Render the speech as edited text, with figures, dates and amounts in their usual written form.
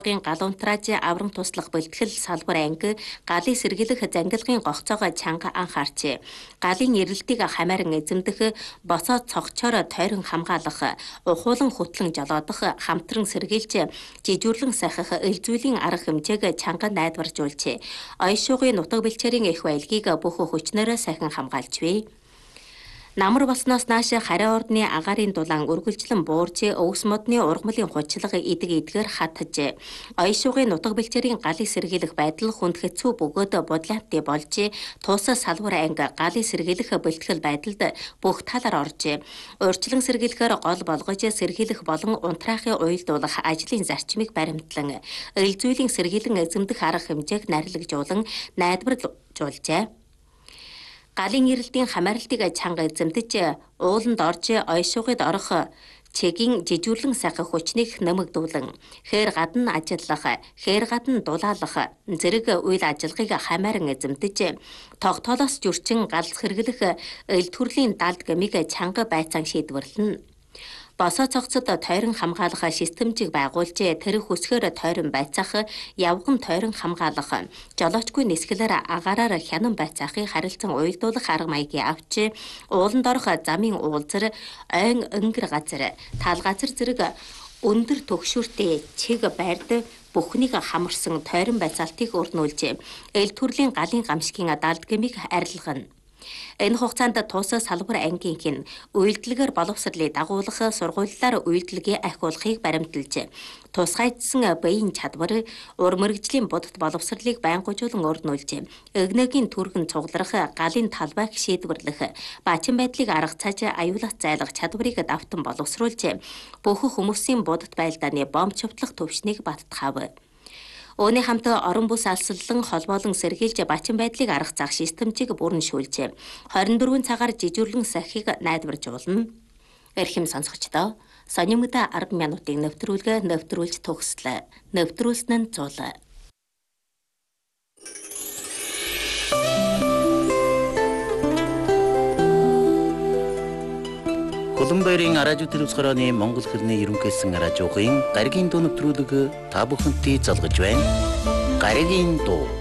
Галуунтраажи аврам туслах бэлтгэл салбар анги галын сэргийлэх зангилгын гогцоогоо чанга анхаарчээ. Галын эрэлтийг хамааран эзэмдэх, босоо цогцоор тойрон хамгаалах, ухуулан хөтлөн жолоодох, хамтран сэргийлж, жижүүрлэн сахих эл зүйлийн арга хэмжээг чанга найдваржуулжээ. Оён шуугын нутаг бэлчээрийн эх баялагийг бүх хүчнээрээ сахин хамгаалж бий. Намар болсноос нааш хараа ордны агаарын дулаан үргэлжлэн буурж өвс модны ургамлын хучлага идэг эдгээр хатжээ. Оён шуугын нутаг бэлчээрийн галын сэргийлэх байдал хүнд хэцүү бөгөөд бодлаантай болж туусаа салбар анги галын сэргийлэх бэлтгэл байдалд бүх талаар оржээ. Урьдчилан сэргийлэхээр гол болгож сэргийлэх болон унтраахын уйлдуулах ажлын зарчмыг баримтлан эл зүйлийн сэргийлэн эзэмдэх арга хэмжээг нарилгажуулан найдварлажуулжээ. Галын эрэлтийн хамааралтыг чанга эзэмдэж, ууланд орж оён шуугид орох чигийн жижүүрлэн сахих хүчнийг нэмэгдүүлэн, хээр гадна ажиллах, хээр гадна дулаалах зэрэг үйл ажиллагааг хамааран эзэмдэж, тогтоолоос жүрчин галз хэрэглэх эл төрлийн далд гмиг чанга байцаан шийдвэрлэнэ. Босоо цогцод тойрон хамгаалах системжийг байгуулж, тэр хүсгээр тойрон байцаах, явган тойрон хамгаалах, жолоочгүй нисгэлээр агаараар хянан байцаахыг харилцан уйлдуулах арга маягийг авч, ууланд орох замын уулзар, ойн өнгөр газар, тал газар зэрэг өндөр төгшүүртэй чиг байрд бүхнийг хамарсан тойрон байцаалтыг өрнүүлж, эл төрлийн галын гамшигын далд гмиг арилгана. Энэ хугацаанд туусаа салбар ангийнх нь үйлдэлгээр боловсролыг дагуулах, сургуулиар үйлдэлгээ ахиулахыг баримталж, тусгайдсан биеийн чадвар, ур мэргэжлийн будалт боловсролыг байнгуужуулан өрнүүлж, эгнээгийн түргэн цугларах, галын талбайг шийдвэрлэх, баачин байдлыг арга цааж аюулаас зайлах чадварыг давтан боловсруулж, бүх хүмүүсийн будалт байлдааны бомб чөвтлөх төвшнийг баттгав. Өөний хамт орон бүс алслан холбоолон сэргийлж баачин байдлыг арга зах системжийг бүрэншүүлж, 24 цагаар жижүүрлэн сахихыг найдваржуулна. Эрхэм сонсогчдоо, сонирмогд 10 минутын нэвтрүүлж төгслөө. Нэвтрүүлсэн нь зул. Улаанбаярын радио телевизхороны Монгол хэлний ерөнхийлсөн радиогийн гаригийн дуу нэвтрүүлэг та бүхэнтэй залгаж байна. Гаригийн дуу.